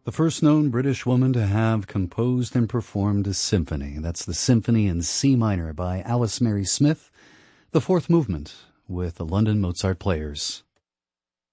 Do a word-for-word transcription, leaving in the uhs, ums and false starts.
The first known British woman to have composed and performed a symphony. That's the Symphony in C minor by Alice Mary Smith, the fourth movement with the London Mozart Players.